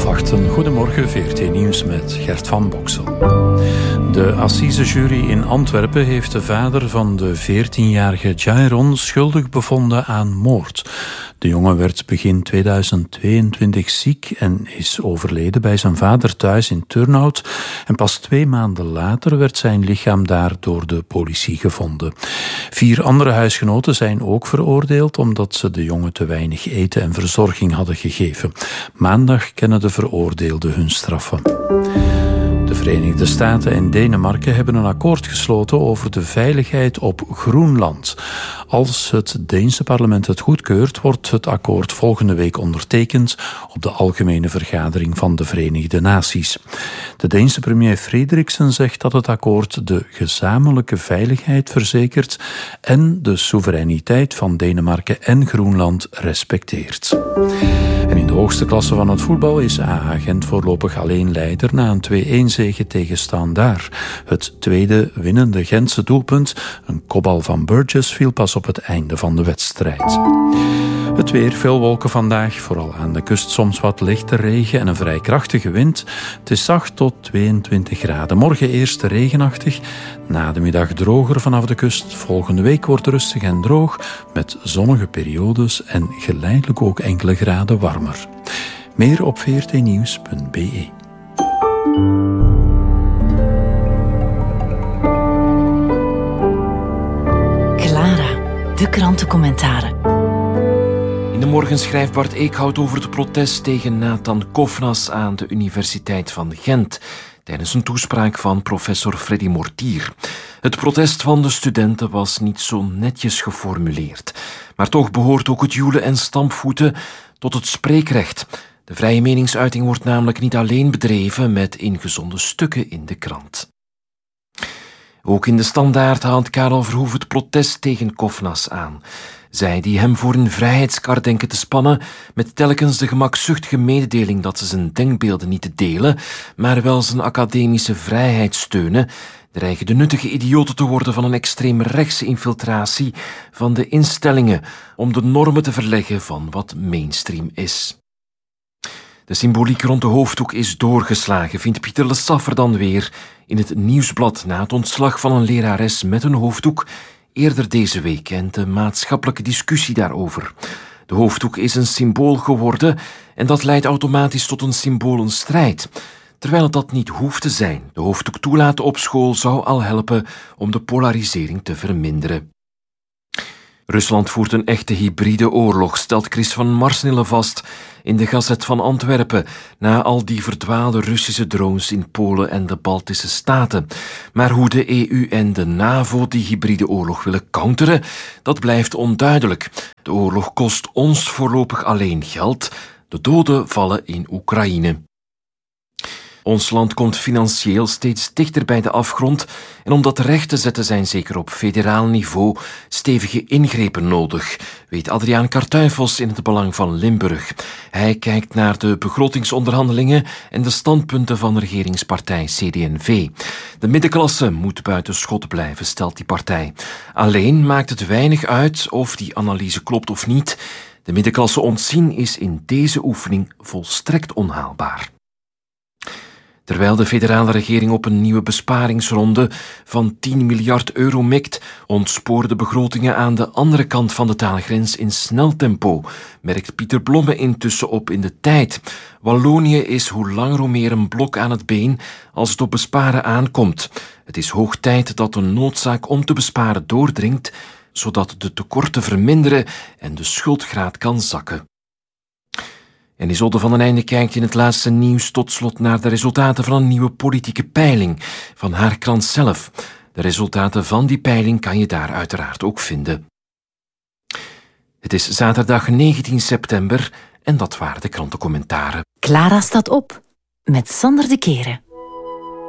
1:30. Goedemorgen, VRT Nieuws met Gert van Boksel. De assisejury in Antwerpen heeft de vader van de 14-jarige Jairon schuldig bevonden aan moord. De jongen werd begin 2022 ziek en is overleden bij zijn vader thuis in Turnhout. En pas 2 maanden later werd zijn lichaam daar door de politie gevonden. 4 andere huisgenoten zijn ook veroordeeld omdat ze de jongen te weinig eten en verzorging hadden gegeven. Maandag kennen de veroordeelden hun straffen. De Verenigde Staten en Denemarken hebben een akkoord gesloten over de veiligheid op Groenland. Als het Deense parlement het goedkeurt, wordt het akkoord volgende week ondertekend op de Algemene Vergadering van de Verenigde Naties. De Deense premier Frederiksen zegt dat het akkoord de gezamenlijke veiligheid verzekert en de soevereiniteit van Denemarken en Groenland respecteert. En in de hoogste klasse van het voetbal is AA Gent voorlopig alleen leider na een 2-1-zege tegen Standaard. Het tweede winnende Gentse doelpunt, een kopbal van Burgess, viel pas op het einde van de wedstrijd. Het weer, veel wolken vandaag, vooral aan de kust soms wat lichte regen en een vrij krachtige wind. Het is 8 tot 22 graden. Morgen eerst regenachtig, na de middag droger vanaf de kust. Volgende week wordt rustig en droog, met zonnige periodes en geleidelijk ook enkele graden warmer. Meer op vrtnieuws.be. Clara, de krantencommentaren. In de morgen schrijft Bart Eekhout over het protest tegen Nathan Kovnas aan de Universiteit van Gent, tijdens een toespraak van professor Freddy Mortier. Het protest van de studenten was niet zo netjes geformuleerd. Maar toch behoort ook het joelen en stampvoeten tot het spreekrecht. De vrije meningsuiting wordt namelijk niet alleen bedreven met ingezonden stukken in de krant. Ook in de Standaard haalt Karel Verhoef het protest tegen Kovnas aan. Zij die hem voor een vrijheidskar denken te spannen, met telkens de gemakzuchtige mededeling dat ze zijn denkbeelden niet delen, maar wel zijn academische vrijheid steunen, dreigen de nuttige idioten te worden van een extreemrechtse infiltratie van de instellingen om de normen te verleggen van wat mainstream is. De symboliek rond de hoofddoek is doorgeslagen, vindt Pieter Le Saffer dan weer in het Nieuwsblad na het ontslag van een lerares met een hoofddoek eerder deze week en de maatschappelijke discussie daarover. De hoofddoek is een symbool geworden en dat leidt automatisch tot een symbolenstrijd. Terwijl het dat niet hoeft te zijn. De hoofddoek toelaten op school zou al helpen om de polarisering te verminderen. Rusland voert een echte hybride oorlog, stelt Chris van Marsnille vast in de Gazet van Antwerpen, na al die verdwaalde Russische drones in Polen en de Baltische Staten. Maar hoe de EU en de NAVO die hybride oorlog willen counteren, dat blijft onduidelijk. De oorlog kost ons voorlopig alleen geld. De doden vallen in Oekraïne. Ons land komt financieel steeds dichter bij de afgrond en om dat recht te zetten zijn zeker op federaal niveau stevige ingrepen nodig, weet Adriaan Kartuifels in het Belang van Limburg. Hij kijkt naar de begrotingsonderhandelingen en de standpunten van regeringspartij CD&V. De middenklasse moet buiten schot blijven, stelt die partij. Alleen maakt het weinig uit of die analyse klopt of niet. De middenklasse ontzien is in deze oefening volstrekt onhaalbaar. Terwijl de federale regering op een nieuwe besparingsronde van 10 miljard euro mikt, ontsporen de begrotingen aan de andere kant van de taalgrens in snel tempo, merkt Pieter Blomme intussen op in de tijd. Wallonië is hoe langer hoe meer een blok aan het been als het op besparen aankomt. Het is hoog tijd dat de noodzaak om te besparen doordringt, zodat de tekorten verminderen en de schuldgraad kan zakken. En Isolde van den Einde kijkt in het laatste nieuws tot slot naar de resultaten van een nieuwe politieke peiling van haar krant zelf. De resultaten van die peiling kan je daar uiteraard ook vinden. Het is zaterdag 19 september en dat waren de krantencommentaren. Clara staat op met Sander de Keren.